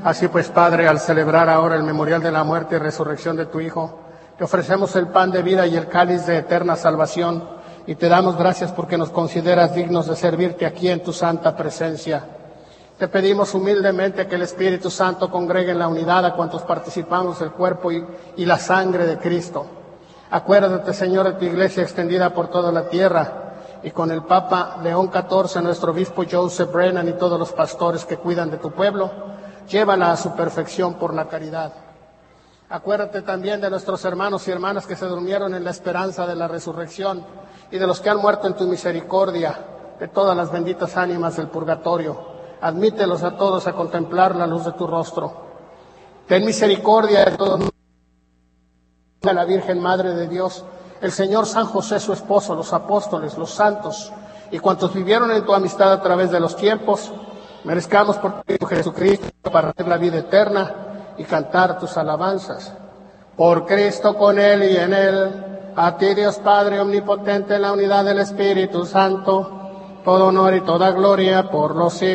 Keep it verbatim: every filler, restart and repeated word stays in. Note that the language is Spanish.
Así pues, Padre, al celebrar ahora el memorial de la muerte y resurrección de tu Hijo, te ofrecemos el pan de vida y el cáliz de eterna salvación, y te damos gracias porque nos consideras dignos de servirte aquí en tu santa presencia. Te pedimos humildemente que el Espíritu Santo congregue en la unidad a cuantos participamos del cuerpo y, y la sangre de Cristo. Acuérdate, Señor, de tu iglesia extendida por toda la tierra, y con el Papa León catorce, nuestro obispo Joseph Brennan y todos los pastores que cuidan de tu pueblo, llévala a su perfección por la caridad. Acuérdate también de nuestros hermanos y hermanas que se durmieron en la esperanza de la resurrección y de los que han muerto en tu misericordia, de todas las benditas ánimas del purgatorio. Admítelos a todos a contemplar la luz de tu rostro. Ten misericordia de todos, de la Virgen Madre de Dios, el Señor San José su esposo, los apóstoles, los santos y cuantos vivieron en tu amistad a través de los tiempos, merezcamos por Cristo Jesucristo para tener la vida eterna y cantar tus alabanzas. Por Cristo, con Él y en Él, a ti Dios Padre omnipotente, en la unidad del Espíritu Santo, todo honor y toda gloria por los siglos.